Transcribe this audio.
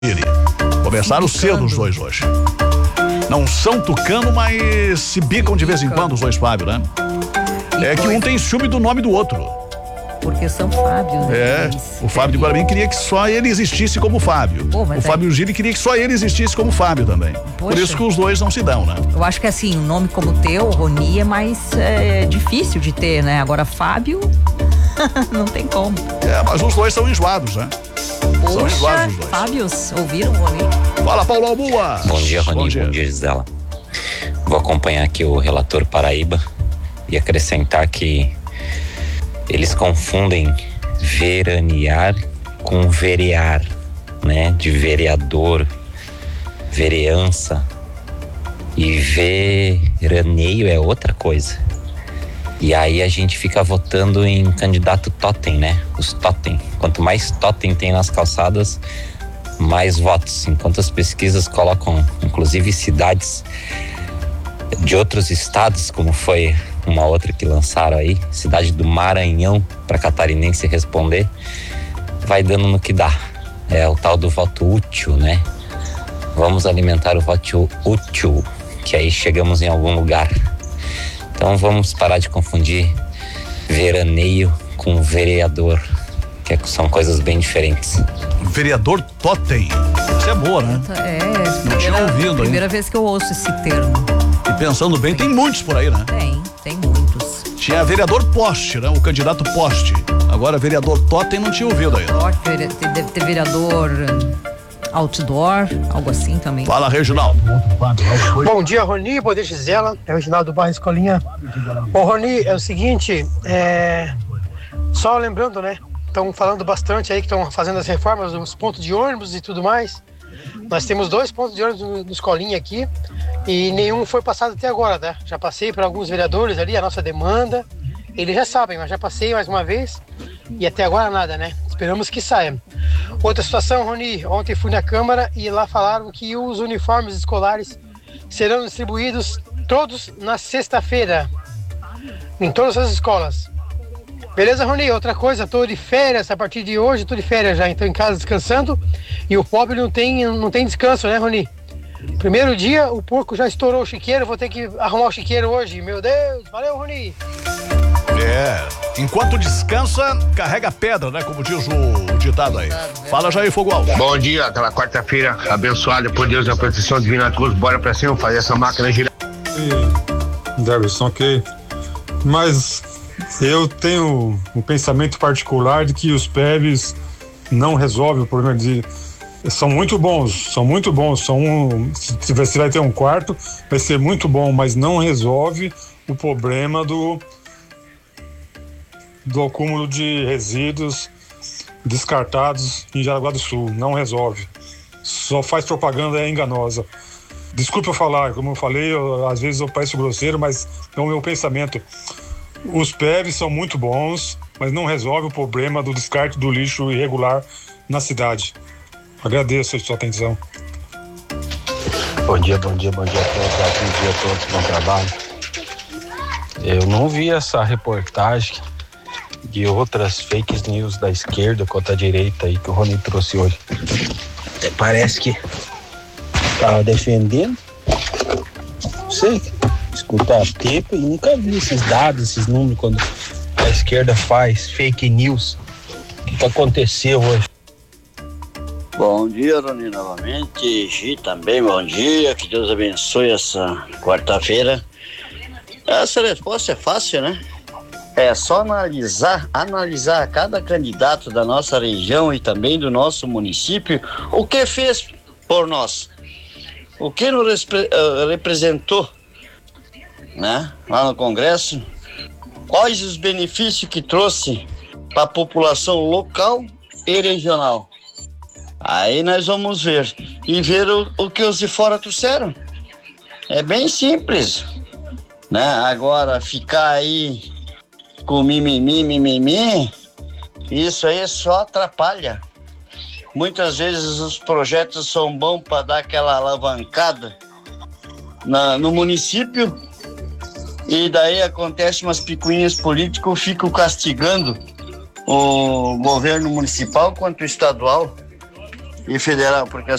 Começaram cedo os dois hoje. Não são tucano, mas se bicam de vez em quando os dois Fábio, né? É que um tem ciúme do nome do outro. Porque são Fábio, né? O Fábio de Guarabim queria que só ele existisse como Fábio. O Fábio Gili queria que só ele existisse como Fábio também. Poxa. Por isso que os dois não se dão, né? Eu acho que assim, um nome como o teu, Roni, é mais difícil de ter, né? Agora Fábio, não tem como. Mas os dois são enjoados, né? Poxa, são enjoados os dois. Fábios, ouviram, Roni? Fala, Paulo Albua. Bom dia, Roni. Bom dia, Gisela. Vou acompanhar aqui o relator Paraíba e acrescentar que eles confundem veranear com verear, né? De vereador, vereança. E veraneio é outra coisa. E aí a gente fica votando em candidato totem, né? Os totem. Quanto mais totem tem nas calçadas, mais votos. Enquanto as pesquisas colocam, inclusive, cidades de outros estados, como foi uma outra que lançaram aí, cidade do Maranhão, para catarinense responder, vai dando no que dá. É o tal do voto útil, né? Vamos alimentar o voto útil, que aí chegamos em algum lugar. Então vamos parar de confundir veraneio com vereador, que são coisas bem diferentes. Vereador totem. Isso é boa, né? Não tinha ouvido aí. Primeira vez que eu ouço esse termo. E pensando bem, tem muitos por aí, né? Tem muitos. Tinha vereador poste, né? O candidato poste. Agora vereador totem não tinha ouvido aí. Deve ter vereador outdoor, algo assim também. Fala, Reginaldo. Bom dia, Roni. Bom dia, Gisela. É o Reginaldo do Bairro Escolinha. Bom, Roni, é o seguinte, só lembrando, né? Estão falando bastante aí que estão fazendo as reformas dos pontos de ônibus e tudo mais. Nós temos 2 pontos de ônibus no Escolinha aqui e nenhum foi passado até agora, né? Já passei por alguns vereadores ali, a nossa demanda. Eles já sabem, mas já passei mais uma vez e até agora nada, né? Esperamos que saia. Outra situação, Roni, ontem fui na Câmara e lá falaram que os uniformes escolares serão distribuídos todos na sexta-feira, em todas as escolas. Beleza, Roni? Outra coisa, tô de férias, a partir de hoje tô de férias já, então em casa descansando, e o pobre não tem descanso, né, Roni? Primeiro dia, o porco já estourou o chiqueiro, vou ter que arrumar o chiqueiro hoje, meu Deus, valeu, Roni! Enquanto descansa, carrega pedra, né? Como diz o ditado aí. Fala, Jair Fogual. Bom dia, aquela quarta-feira abençoada por Deus e a proteção divina a todos. Bora pra cima, fazer essa máquina girar. Davidson, ok. Mas eu tenho um pensamento particular de que os PEVs não resolvem o problema de... São muito bons. Se você vai ter um quarto, vai ser muito bom, mas não resolve o problema do acúmulo de resíduos descartados em Jaraguá do Sul. Não resolve. Só faz propaganda enganosa. Desculpa eu falar, como eu falei, às vezes eu pareço grosseiro, mas é o meu pensamento. Os PEVs são muito bons, mas não resolve o problema do descarte do lixo irregular na cidade. Agradeço a sua atenção. Bom dia a todos, bom dia a todos, bom trabalho. Eu não vi essa reportagem de outras fake news da esquerda contra a direita aí que o Rony trouxe hoje. Parece que estava defendendo. Não sei, escutar tempo e nunca vi esses dados, esses números quando a esquerda faz fake news. O que aconteceu hoje? Bom dia, Rony, novamente. Gi também, bom dia. Que Deus abençoe essa quarta-feira. Essa resposta é fácil, né? É só analisar cada candidato da nossa região e também do nosso município, o que fez por nós, o que nos representou, né? Lá no Congresso, quais os benefícios que trouxe para a população local e regional. Aí nós vamos ver e ver o que os de fora trouxeram. É bem simples, né? Agora ficar aí com mimimi, isso aí só atrapalha. Muitas vezes os projetos são bons para dar aquela alavancada no município e daí acontece umas picuinhas políticas, ficam castigando o governo municipal quanto o estadual. e federal, porque